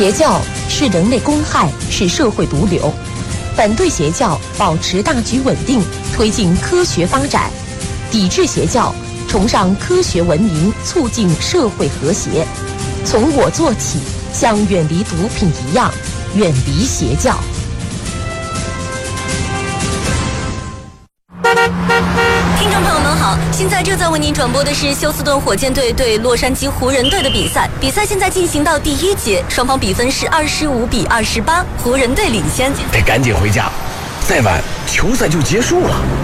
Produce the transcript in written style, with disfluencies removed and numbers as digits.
邪教是人类公害，是社会毒瘤。反对邪教，保持大局稳定，推进科学发展；抵制邪教，崇尚科学文明，促进社会和谐。从我做起，像远离毒品一样，远离邪教。 听众朋友们好，现在正在为您转播的是休斯顿火箭队对洛杉矶湖人队的比赛。比赛现在进行到第1节，双方比分是25-28，湖人队领先。 得赶紧回家，再晚球赛就结束了。